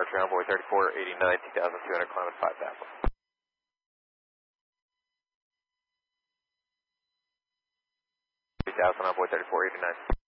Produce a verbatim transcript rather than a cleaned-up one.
Departure Envoy thirty-four eighty-nine, two thousand two hundred, climb at five Papa. three thousand, Envoy thirty-four eighty-nine.